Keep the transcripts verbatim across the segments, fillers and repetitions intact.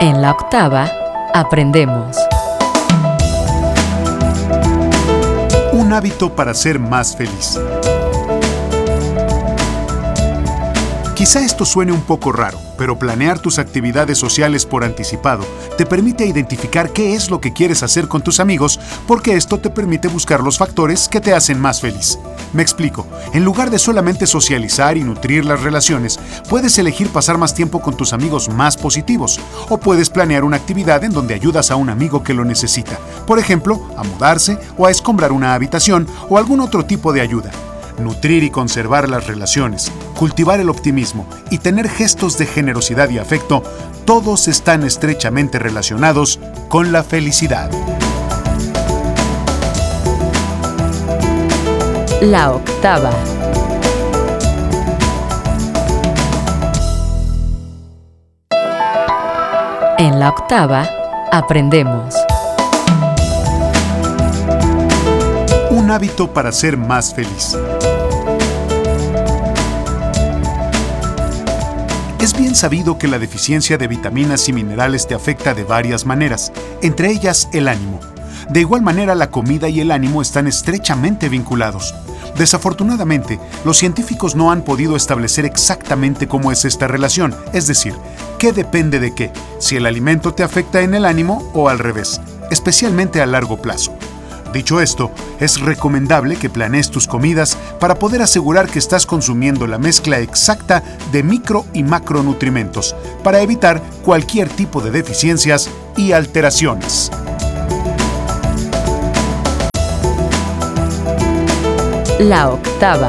En la octava, aprendemos. Un hábito para ser más feliz. Quizá esto suene un poco raro, pero planear tus actividades sociales por anticipado te permite identificar qué es lo que quieres hacer con tus amigos, porque esto te permite buscar los factores que te hacen más feliz. Me explico. En lugar de solamente socializar y nutrir las relaciones, puedes elegir pasar más tiempo con tus amigos más positivos, o puedes planear una actividad en donde ayudas a un amigo que lo necesita, por ejemplo, a mudarse o a escombrar una habitación o algún otro tipo de ayuda. Nutrir y conservar las relaciones, cultivar el optimismo y tener gestos de generosidad y afecto, todos están estrechamente relacionados con la felicidad. La octava. En la octava, aprendemos. Un hábito para ser más feliz. Es bien sabido que la deficiencia de vitaminas y minerales te afecta de varias maneras, entre ellas el ánimo. De igual manera, la comida y el ánimo están estrechamente vinculados. Desafortunadamente, los científicos no han podido establecer exactamente cómo es esta relación, es decir, qué depende de qué, si el alimento te afecta en el ánimo o al revés, especialmente a largo plazo. Dicho esto, es recomendable que planees tus comidas para poder asegurar que estás consumiendo la mezcla exacta de micro y macronutrimentos para evitar cualquier tipo de deficiencias y alteraciones. La octava.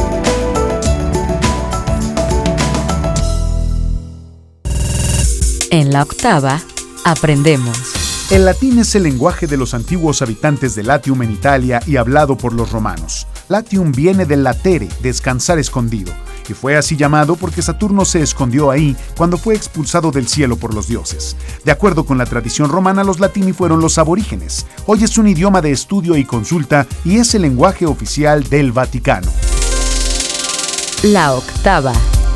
En la octava, aprendemos. El latín es el lenguaje de los antiguos habitantes de Latium en Italia y hablado por los romanos. Latium viene del latere, descansar escondido, y fue así llamado porque Saturno se escondió ahí cuando fue expulsado del cielo por los dioses. De acuerdo con la tradición romana, los latini fueron los aborígenes. Hoy es un idioma de estudio y consulta y es el lenguaje oficial del Vaticano. La octava.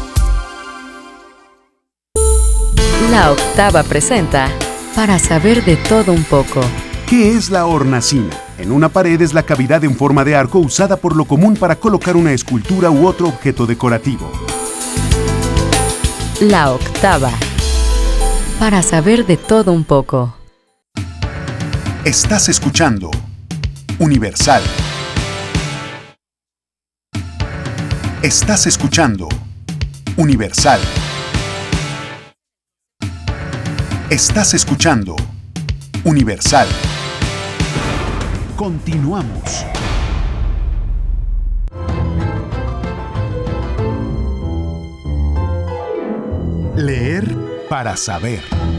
La octava presenta Para saber de todo un poco. ¿Qué es la hornacina? En una pared es la cavidad en forma de arco usada por lo común para colocar una escultura u otro objeto decorativo. La octava. Para saber de todo un poco. Estás escuchando Universal. Estás escuchando Universal. Estás escuchando Universal. Continuamos. Leer para saber.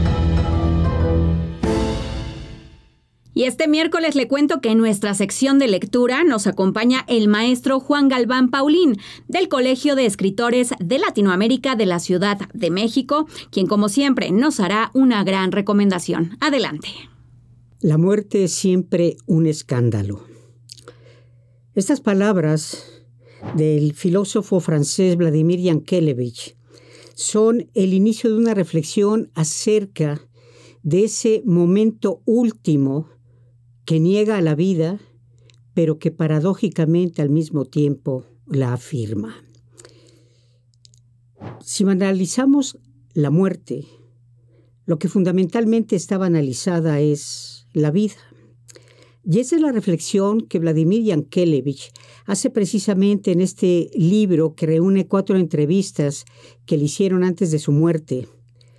Y este miércoles le cuento que en nuestra sección de lectura nos acompaña el maestro Juan Galván Paulín, del Colegio de Escritores de Latinoamérica de la Ciudad de México, quien como siempre nos hará una gran recomendación. Adelante. La muerte es siempre un escándalo. Estas palabras del filósofo francés Vladimir Yankelevich son el inicio de una reflexión acerca de ese momento último que niega a la vida, pero que paradójicamente al mismo tiempo la afirma. Si analizamos la muerte, lo que fundamentalmente está banalizada es la vida. Y esa es la reflexión que Vladimir Yankelevich hace precisamente en este libro que reúne cuatro entrevistas que le hicieron antes de su muerte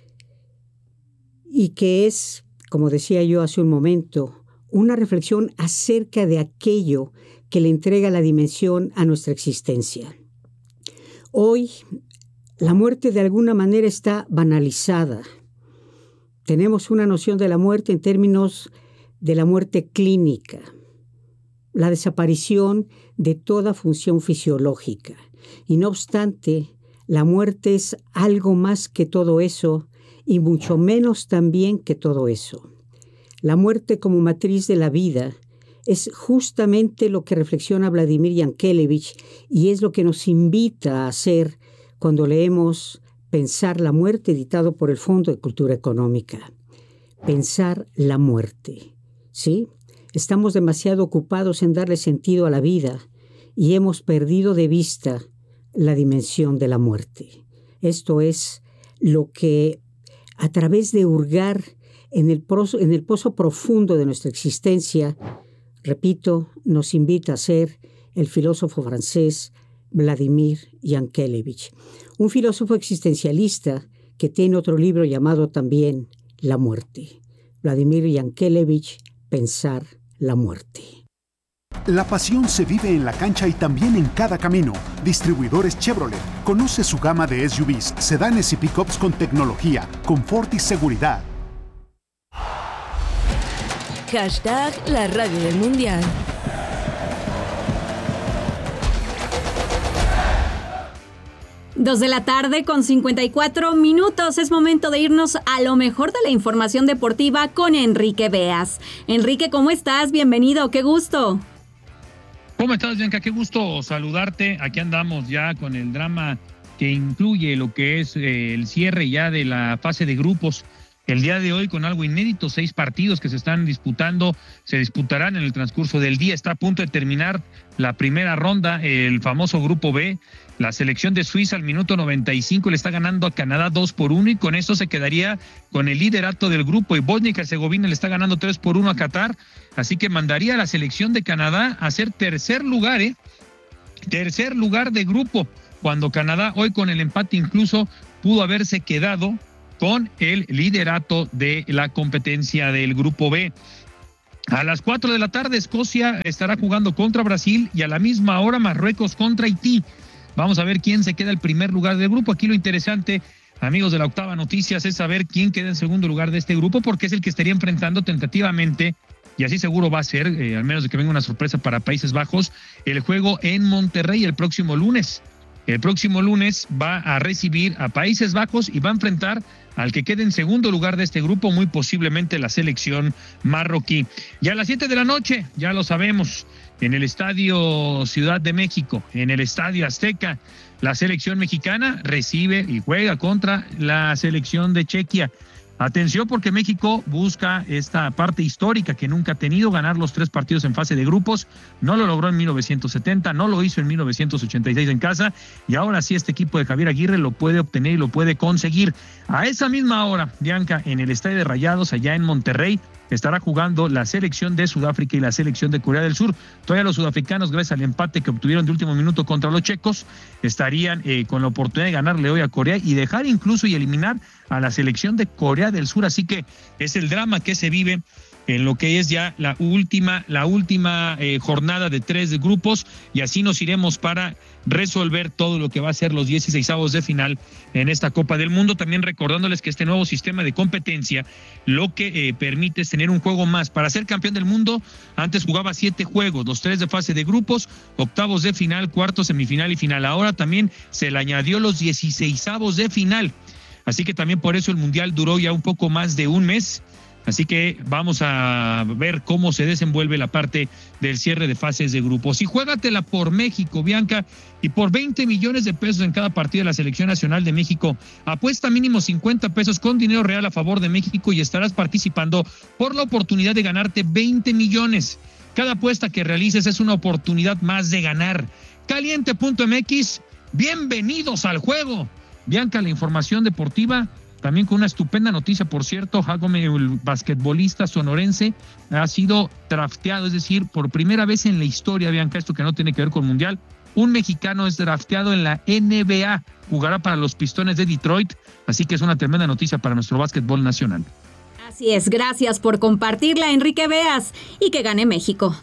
y que es, como decía yo hace un momento, una reflexión acerca de aquello que le entrega la dimensión a nuestra existencia. Hoy, la muerte de alguna manera está banalizada. Tenemos una noción de la muerte en términos de la muerte clínica, la desaparición de toda función fisiológica. Y no obstante, la muerte es algo más que todo eso y mucho menos también que todo eso. La muerte como matriz de la vida es justamente lo que reflexiona Vladimir Yankelevich y es lo que nos invita a hacer cuando leemos Pensar la muerte, editado por el Fondo de Cultura Económica. Pensar la muerte, ¿sí? Estamos demasiado ocupados en darle sentido a la vida y hemos perdido de vista la dimensión de la muerte. Esto es lo que, a través de hurgar en el, pozo, en el pozo profundo de nuestra existencia, repito, nos invita a hacer el filósofo francés Vladimir Yankelevich, un filósofo existencialista que tiene otro libro llamado también La muerte. Vladimir Yankelevich, Pensar la muerte. La pasión se vive en la cancha y también en cada camino. Distribuidores Chevrolet. Conoce su gama de S U Vs, sedanes y pickups con tecnología, confort y seguridad. Hashtag la radio del mundial. Dos de la tarde con cincuenta y cuatro minutos. Es momento de irnos a lo mejor de la información deportiva con Enrique Beas. Enrique, ¿cómo estás? Bienvenido, qué gusto. ¿Cómo estás, Bianca? Qué gusto saludarte. Aquí andamos ya con el drama que incluye lo que es eh, el cierre ya de la fase de grupos. El día de hoy con algo inédito, seis partidos que se están disputando, se disputarán en el transcurso del día. Está a punto de terminar la primera ronda, el famoso Grupo B. La selección de Suiza al minuto noventa y cinco le está ganando a Canadá dos por uno y con esto se quedaría con el liderato del grupo. Y Bosnia y Herzegovina le está ganando tres por uno a Qatar, así que mandaría a la selección de Canadá a ser tercer lugar, ¿eh? Tercer lugar de grupo, cuando Canadá hoy con el empate incluso pudo haberse quedado con el liderato de la competencia del Grupo B. A las cuatro de la tarde Escocia estará jugando contra Brasil y a la misma hora Marruecos contra Haití. Vamos a ver quién se queda en el primer lugar del grupo. Aquí lo interesante, amigos de la Octava Noticias, es saber quién queda en segundo lugar de este grupo, porque es el que estaría enfrentando tentativamente, y así seguro va a ser, eh, al menos de que venga una sorpresa para Países Bajos, el juego en Monterrey el próximo lunes. El próximo lunes va a recibir a Países Bajos y va a enfrentar al que quede en segundo lugar de este grupo, muy posiblemente la selección marroquí. Y a las siete de la noche, ya lo sabemos, en el Estadio Ciudad de México, en el Estadio Azteca, la selección mexicana recibe y juega contra la selección de Chequia. Atención, porque México busca esta parte histórica que nunca ha tenido, ganar los tres partidos en fase de grupos. No lo logró en mil novecientos setenta, no lo hizo en mil novecientos ochenta y seis en casa, y ahora sí este equipo de Javier Aguirre lo puede obtener y lo puede conseguir. A esa misma hora, Bianca, en el Estadio de Rayados, allá en Monterrey, estará jugando la selección de Sudáfrica y la selección de Corea del Sur. Todavía los sudafricanos, gracias al empate que obtuvieron de último minuto contra los checos, estarían eh, con la oportunidad de ganarle hoy a Corea y dejar incluso y eliminar a la selección de Corea del Sur. Así que es el drama que se vive en lo que es ya la última, la última eh, jornada de tres de grupos, y así nos iremos para resolver todo lo que va a ser los dieciseisavos de final en esta Copa del Mundo. También recordándoles que este nuevo sistema de competencia lo que eh, permite es tener un juego más. Para ser campeón del mundo, antes jugaba siete juegos, los tres de fase de grupos, octavos de final, cuartos, semifinal y final. Ahora también se le añadió los dieciseisavos de final. Así que también por eso el Mundial duró ya un poco más de un mes. Así que vamos a ver cómo se desenvuelve la parte del cierre de fases de grupos. Y juégatela por México, Bianca, y por veinte millones de pesos en cada partido de la Selección Nacional de México. Apuesta mínimo cincuenta pesos con dinero real a favor de México y estarás participando por la oportunidad de ganarte veinte millones. Cada apuesta que realices es una oportunidad más de ganar. Caliente punto m x, bienvenidos al juego. Bianca, la información deportiva. También con una estupenda noticia, por cierto, Jacome, el basquetbolista sonorense, ha sido drafteado, es decir, por primera vez en la historia, Bianca, esto que no tiene que ver con Mundial, un mexicano es drafteado en la N B A, jugará para los Pistones de Detroit, así que es una tremenda noticia para nuestro básquetbol nacional. Así es, gracias por compartirla, Enrique Beas, y que gane México.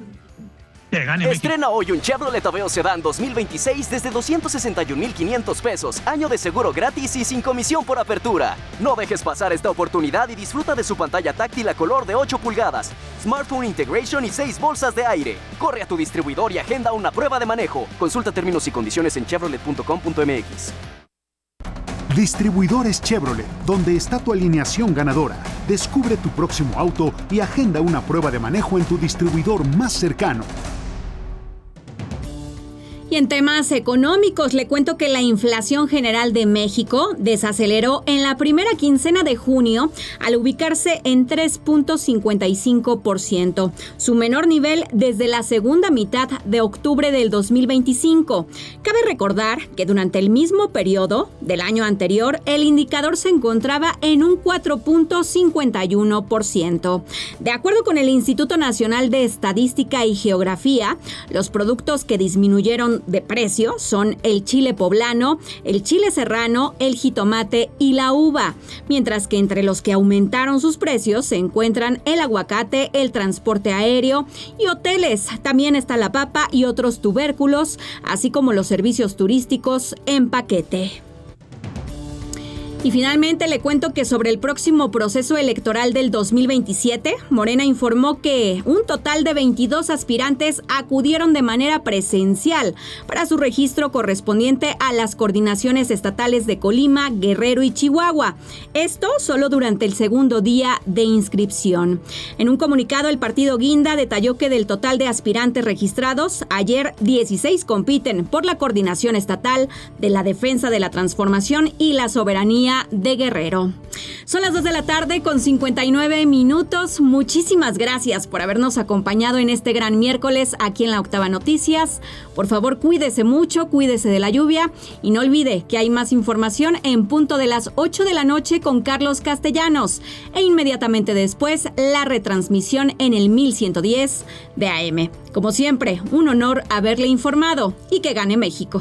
Estrena hoy un Chevrolet Aveo Sedán dos mil veintiséis desde doscientos sesenta y un mil quinientos pesos, año de seguro gratis y sin comisión por apertura. No dejes pasar esta oportunidad y disfruta de su pantalla táctil a color de ocho pulgadas, Smartphone Integration y seis bolsas de aire. Corre a tu distribuidor y agenda una prueba de manejo. Consulta términos y condiciones en chevrolet punto com punto m x. Distribuidores Chevrolet, donde está tu alineación ganadora. Descubre tu próximo auto y agenda una prueba de manejo en tu distribuidor más cercano. Y en temas económicos, le cuento que la inflación general de México desaceleró en la primera quincena de junio al ubicarse en tres punto cincuenta y cinco por ciento, su menor nivel desde la segunda mitad de octubre del dos mil veinticinco. Cabe recordar que durante el mismo periodo del año anterior, el indicador se encontraba en un cuatro punto cincuenta y uno por ciento. De acuerdo con el Instituto Nacional de Estadística y Geografía, los productos que disminuyeron de precio son el chile poblano, el chile serrano, el jitomate y la uva, mientras que entre los que aumentaron sus precios se encuentran el aguacate, el transporte aéreo y hoteles. También está la papa y otros tubérculos, así como los servicios turísticos en paquete. Y finalmente le cuento que sobre el próximo proceso electoral del dos mil veintisiete, Morena informó que un total de veintidós aspirantes acudieron de manera presencial para su registro correspondiente a las coordinaciones estatales de Colima, Guerrero y Chihuahua. Esto solo durante el segundo día de inscripción. En un comunicado, el partido Guinda detalló que del total de aspirantes registrados, ayer dieciséis compiten por la coordinación estatal de la defensa de la transformación y la soberanía de Guerrero. Son las dos de la tarde con cincuenta y nueve minutos. Muchísimas gracias por habernos acompañado en este gran miércoles aquí en la Octava Noticias. Por favor, cuídese mucho, cuídese de la lluvia y no olvide que hay más información en punto de las ocho de la noche con Carlos Castellanos e inmediatamente después la retransmisión en el mil ciento diez de A M. Como siempre, un honor haberle informado y que gane México.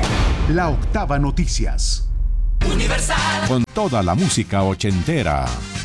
La Octava Noticias. Universal. Con toda la música ochentera.